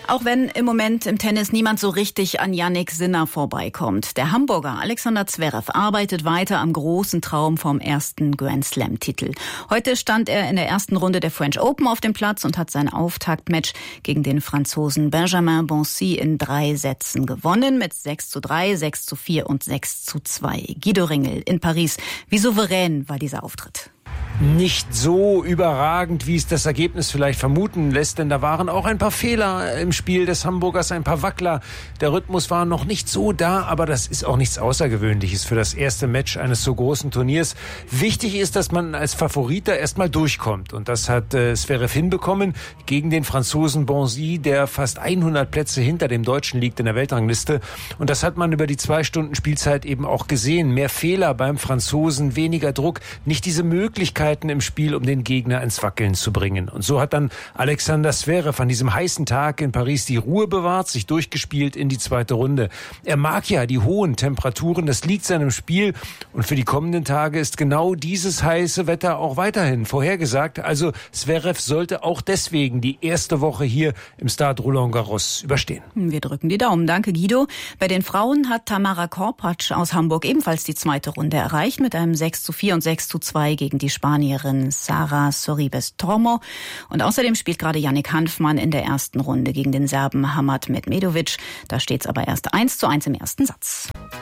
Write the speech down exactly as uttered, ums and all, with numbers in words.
Auch wenn im Moment im Tennis niemand so richtig an Jannik Sinner vorbeikommt. Der Hamburger Alexander Zverev arbeitet weiter am großen Traum vom ersten Grand Slam-Titel. Heute stand er in der ersten Runde der French Open auf dem Platz und hat sein Auftaktmatch gegen den Franzosen Benjamin Bonzi in drei Sätzen gewonnen mit sechs zu drei, sechs zu vier und sechs zu zwei. Guido Ringel in Paris. Wie souverän war dieser Auftritt? Nicht so überragend, wie es das Ergebnis vielleicht vermuten lässt, denn da waren auch ein paar Fehler im Spiel des Hamburgers, ein paar Wackler. Der Rhythmus war noch nicht so da, aber das ist auch nichts Außergewöhnliches für das erste Match eines so großen Turniers. Wichtig ist, dass man als Favorit da erstmal durchkommt, und das hat äh, Zverev hinbekommen gegen den Franzosen Bonzi, der fast hundert Plätze hinter dem Deutschen liegt in der Weltrangliste, und das hat man über die zwei Stunden Spielzeit eben auch gesehen. Mehr Fehler beim Franzosen, weniger Druck, nicht diese Möglichkeit im Spiel, um den Gegner ins Wackeln zu bringen. Und so hat dann Alexander Zverev an diesem heißen Tag in Paris die Ruhe bewahrt, sich durchgespielt in die zweite Runde. Er mag ja die hohen Temperaturen, das liegt seinem Spiel, und für die kommenden Tage ist genau dieses heiße Wetter auch weiterhin vorhergesagt. Also Zverev sollte auch deswegen die erste Woche hier im Stade Roland Garros überstehen. Wir drücken die Daumen. Danke, Guido. Bei den Frauen hat Tamara Korpatsch aus Hamburg ebenfalls die zweite Runde erreicht mit einem sechs zu vier und sechs zu zwei gegen die Spanierin Sara Sorribes-Tormo. Und außerdem spielt gerade Yannick Hanfmann in der ersten Runde gegen den Serben Hamad Mehmedovic. Da steht es aber erst eins zu eins im ersten Satz.